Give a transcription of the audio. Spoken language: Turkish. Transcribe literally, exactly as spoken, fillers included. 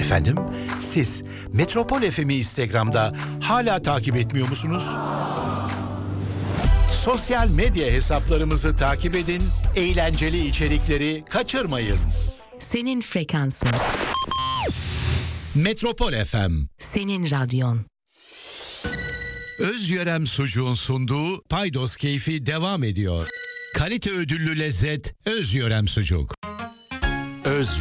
Efendim, siz Metropol F M'i Instagram'da hala takip etmiyor musunuz? Sosyal medya hesaplarımızı takip edin, eğlenceli içerikleri kaçırmayın. Senin frekansın. Metropol F M. Senin radyon. Özyörem Sucuğun sunduğu Paydos Keyfi devam ediyor. Kalite ödüllü lezzet Özyörem Sucuk. Öz